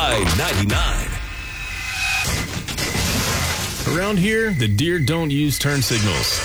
High 99. Around here, the deer don't use turn signals.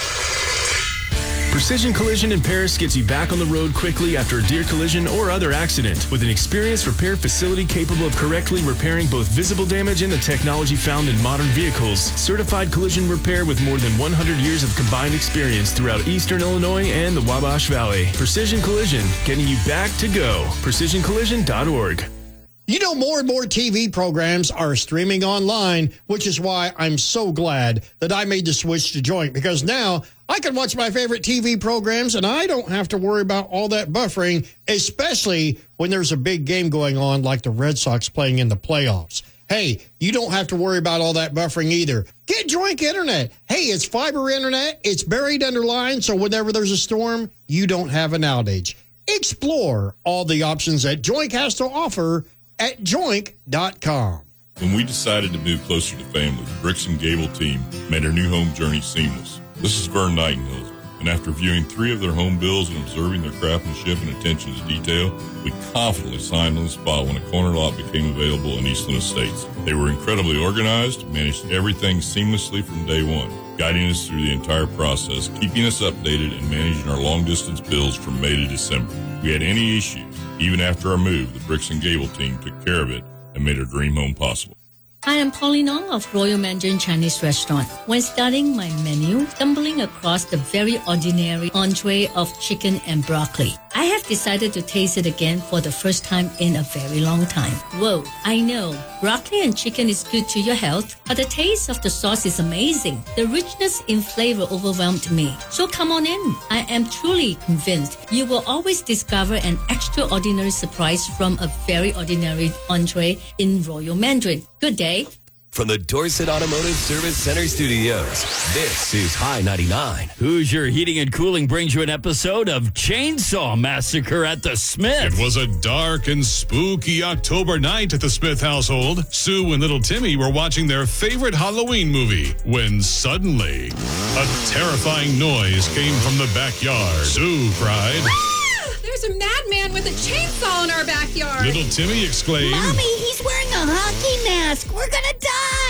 Precision Collision in Paris gets you back on the road quickly after a deer collision or other accident with an experienced repair facility capable of correctly repairing both visible damage and the technology found in modern vehicles. Certified collision repair with more than 100 years of combined experience throughout Eastern Illinois and the Wabash Valley. Precision Collision, getting you back to go. PrecisionCollision.org. You know, more and more TV programs are streaming online, which is why I'm so glad that I made the switch to Joint, because now I can watch my favorite TV programs and I don't have to worry about all that buffering, especially when there's a big game going on like the Red Sox playing in the playoffs. Hey, you don't have to worry about all that buffering either. Get Joint Internet. Hey, it's fiber internet. It's buried under line, so whenever there's a storm, you don't have an outage. Explore all the options that Joint has to offer at joink.com. When we decided to move closer to family, the Bricks and Gable team made our new home journey seamless. This is Vern Nightingale, and after viewing 3 of their home bills and observing their craftsmanship and attention to detail, we confidently signed on the spot when a corner lot became available in Eastland Estates. They were incredibly organized, managed everything seamlessly from day one, guiding us through the entire process, keeping us updated, and managing our long-distance bills from May to December. If we had any issues, even after our move, the Bricks and Gable team took care of it and made our dream home possible. Hi, I'm Pauline Ong of Royal Mandarin Chinese Restaurant. When studying my menu, stumbling across the very ordinary entree of chicken and broccoli, I have decided to taste it again for the first time in a very long time. Whoa, I know, broccoli and chicken is good to your health, but the taste of the sauce is amazing. The richness in flavor overwhelmed me. So come on in. I am truly convinced you will always discover an extraordinary surprise from a very ordinary entree in Royal Mandarin. Good day. From the Dorset Automotive Service Center Studios, this is High 99. Hoosier Heating and Cooling brings you an episode of Chainsaw Massacre at the Smith. It was a dark and spooky October night at the Smith household. Sue and little Timmy were watching their favorite Halloween movie when suddenly a terrifying noise came from the backyard. Sue cried, "There's a madman with a chainsaw in our backyard." Little Timmy exclaimed, "Mommy, he's wearing a hockey mask. We're gonna die."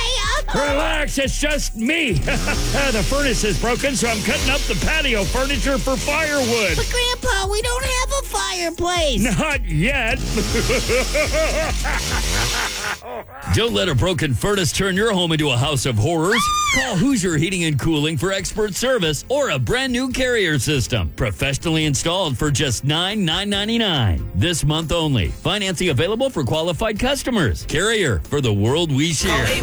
Relax, it's just me. The furnace is broken, so I'm cutting up the patio furniture for firewood. But Grandpa, we don't have a fireplace. Not yet. Don't let a broken furnace turn your home into a house of horrors. Call Hoosier Heating and Cooling for expert service or a brand new Carrier system. Professionally installed for just $9,999. This month only. Financing available for qualified customers. Carrier, for the world we share. Call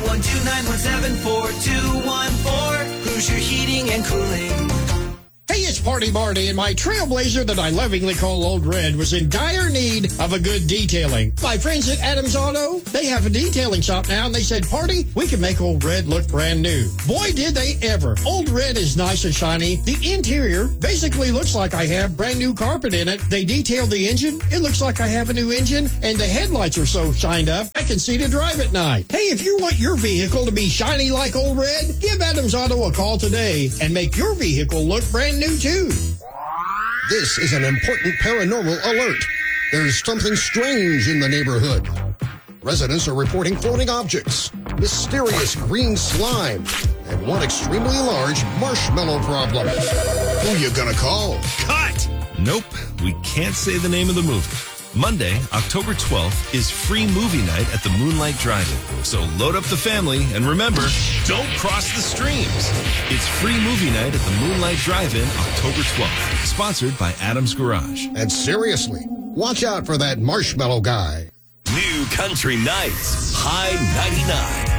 812-917-4214. Hoosier Heating and Cooling. Hey, it's Party Marty, and my Trailblazer that I lovingly call Old Red was in dire need of a good detailing. My friends at Adams Auto, they have a detailing shop now, and they said, "Party, we can make Old Red look brand new." Boy, did they ever. Old Red is nice and shiny. The interior basically looks like I have brand new carpet in it. They detailed the engine. It looks like I have a new engine, and the headlights are so shined up, I can see to drive at night. Hey, if you want your vehicle to be shiny like Old Red, give Adams Auto a call today and make your vehicle look brand new too. This is an important paranormal alert. There's something strange in the neighborhood. Residents are reporting floating objects, mysterious green slime, and one extremely large marshmallow problem. Who you gonna call? Cut! Nope, we can't say the name of the movie. Monday, October 12th, is free movie night at the Moonlight Drive-In. So load up the family, and remember, don't cross the streams. It's free movie night at the Moonlight Drive-In, October 12th. Sponsored by Adams Garage. And seriously, watch out for that marshmallow guy. New Country Nights, High 99.